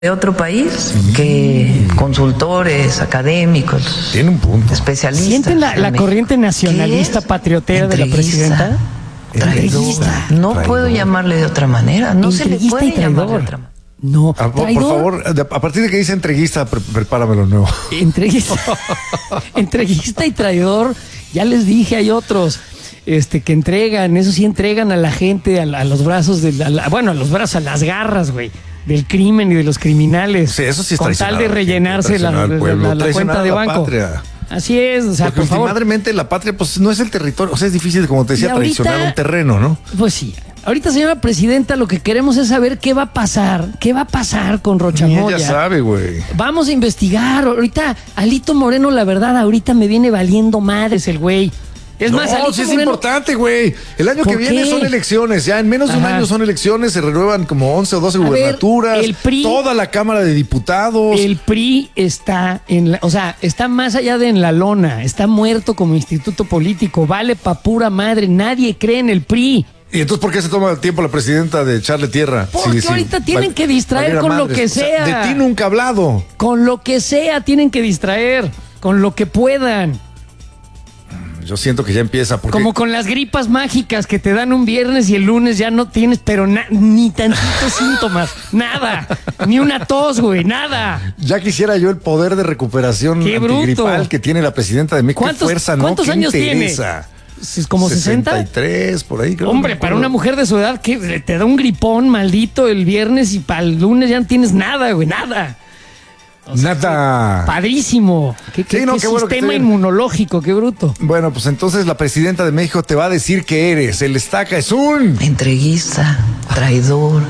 de otro país que consultores, académicos. Tiene un punto. Especialistas. ¿Sienten la corriente nacionalista patriotera de la presidenta? Entreguista. No puedo llamarle de otra manera. No se le puede llamar de otra manera. No, por favor, a partir de que dice entreguista, prepáramelo nuevo. Entreguista y traidor, ya les dije, hay otros que entregan, eso sí, entregan a la gente a los brazos a las garras, güey, del crimen y de los criminales. Sí, eso sí es con tal de rellenarse la cuenta de banco. Patria. Así es, o sea, porque últimamente la patria, pues no es el territorio, o sea, es difícil, como te decía, traicionar un terreno, ¿no? Pues sí. Ahorita, señora presidenta, lo que queremos es saber qué va a pasar con Rocha Moya. Ella sabe, güey. Vamos a investigar. Ahorita, Alito Moreno, la verdad, ahorita me viene valiendo madres el güey. Es más, Alito sí es Moreno, importante, güey. El año que viene son elecciones. Ya en menos de un año son elecciones. Se renuevan como 11 o 12 gubernaturas. El PRI, toda la Cámara de Diputados. El PRI está está más allá de en la lona. Está muerto como instituto político. Vale pa' pura madre. Nadie cree en el PRI. ¿Y entonces por qué se toma el tiempo la presidenta de echarle tierra? Porque ahorita tienen que distraer con lo que sea. De ti nunca ha hablado. Con lo que sea tienen que distraer. Con lo que puedan. Yo siento que ya empieza. Como con las gripas mágicas que te dan un viernes y el lunes ya no tienes, pero ni tantitos síntomas. Nada. Ni una tos, güey. Nada. Ya quisiera yo el poder de recuperación antigripal que tiene la presidenta de México. ¿Qué fuerza, no? ¿Cuántos años tiene? ¿Como 60? 63, por ahí. Hombre, para una mujer de su edad que te da un gripón maldito el viernes y para el lunes ya no tienes nada, güey, nada. Nada. Padrísimo. ¿Qué sistema inmunológico? Qué bruto. Bueno, pues entonces la presidenta de México te va a decir que eres. El Estaca es un entreguista, traidor.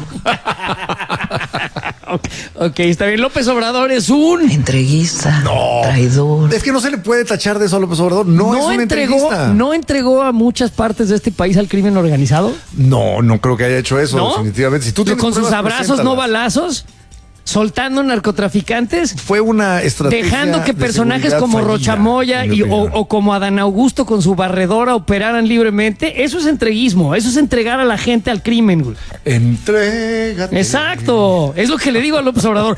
Ok, está bien. López Obrador es un entreguista, traidor. Es que no se le puede tachar de eso a López Obrador. No es un entreguista. ¿No entregó a muchas partes de este país al crimen organizado? No creo que haya hecho eso, ¿no? Definitivamente. Si tú tienes con sus abrazos, no balazos. Soltando narcotraficantes. Fue una estrategia. Dejando que personajes como Rocha Moya o como Adán Augusto con su barredora operaran libremente. Eso es entreguismo. Eso es entregar a la gente al crimen, güey. Entrégate. Exacto. Es lo que le digo a López Obrador.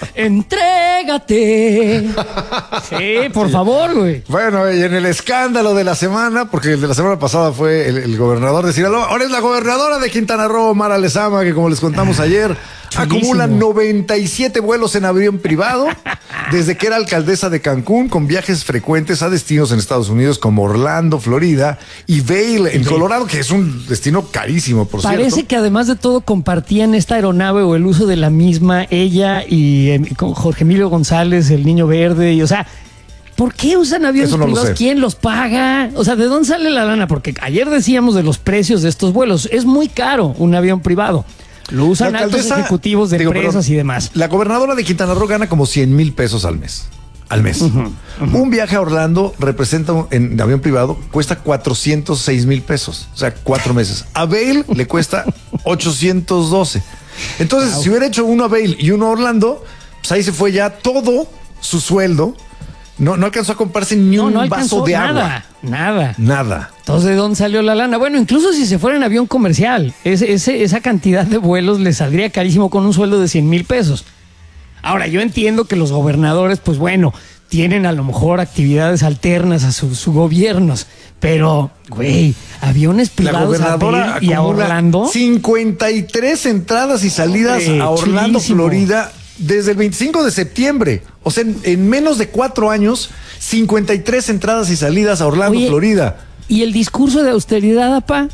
Entrégate. Sí, por favor, güey. Bueno, y en el escándalo de la semana, porque el de la semana pasada fue el gobernador de Sinaloa. Ahora es la gobernadora de Quintana Roo, Mara Lezama, que como les contamos ayer, acumula 97 vuelos en avión privado desde que era alcaldesa de Cancún, con viajes frecuentes a destinos en Estados Unidos como Orlando, Florida, y Vail, en Colorado, que es un destino carísimo, por cierto. Parece que además de todo compartían esta aeronave o el uso de la misma, ella y con Jorge Emilio González, el Niño Verde, y o sea, ¿por qué usan aviones privados? ¿Quién los paga? O sea, ¿de dónde sale la lana? Porque ayer decíamos de los precios de estos vuelos. Es muy caro un avión privado. Lo usan altos ejecutivos de empresas y demás. La gobernadora de Quintana Roo gana como 100,000 pesos al mes. Un viaje a Orlando representa, en avión privado, cuesta 406,000 pesos. O sea, 4 meses. A Vail le cuesta 812. Entonces, si hubiera hecho uno a Vail y uno a Orlando, pues ahí se fue ya todo su sueldo. No alcanzó a comprarse ni un vaso de agua. Nada. Entonces, ¿de dónde salió la lana? Bueno, incluso si se fuera en avión comercial, esa cantidad de vuelos le saldría carísimo con un sueldo de 100,000 pesos. Ahora, yo entiendo que los gobernadores, pues bueno, tienen a lo mejor actividades alternas a sus gobiernos, pero, güey, aviones privados a Orlando. 53 entradas y salidas a Orlando, Florida, desde el 25 de septiembre. O sea, en menos de 4 años, 53 entradas y salidas a Orlando, Florida. ¿Y el discurso de austeridad, apá?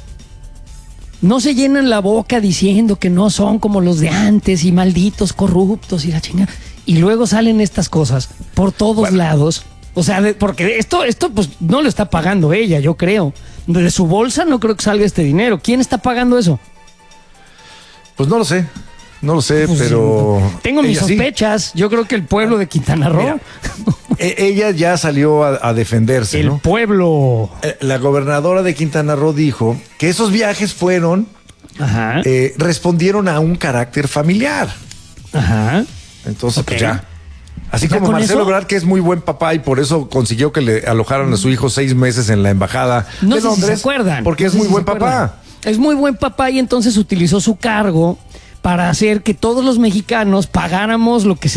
No se llenan la boca diciendo que no son como los de antes y malditos, corruptos y la chingada. Y luego salen estas cosas por todos lados. O sea, porque esto pues no lo está pagando ella, yo creo. De su bolsa no creo que salga este dinero. ¿Quién está pagando eso? Pues no lo sé. No lo sé, pues, pero... Tengo mis sospechas. Yo creo que el pueblo de Quintana Roo... Mira, ella ya salió a defenderse, ¿no? El pueblo. La gobernadora de Quintana Roo dijo que esos viajes fueron... respondieron a un carácter familiar. Entonces, pues ya. Así como Marcelo Ebrard, que es muy buen papá y por eso consiguió que le alojaran a su hijo 6 meses en la embajada de Londres. Si se acuerdan. Porque es muy buen papá. Es muy buen papá y entonces utilizó su cargo para hacer que todos los mexicanos pagáramos lo que se